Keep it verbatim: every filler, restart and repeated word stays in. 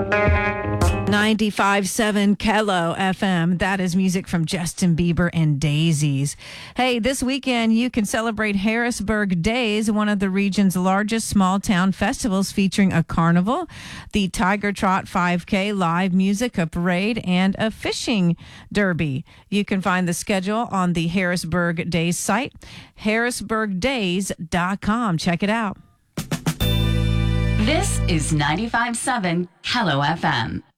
ninety-five point seven Kello F M. That is music from Justin Bieber and Daisies. Hey, this weekend you can celebrate Harrisburg Days, one of the region's largest small town festivals featuring a carnival, the Tiger Trot five K, live music, a parade, and a fishing derby. You can find the schedule on the Harrisburg Days site, harrisburg days dot com. Check it out. This is ninety-five point seven Kello F M.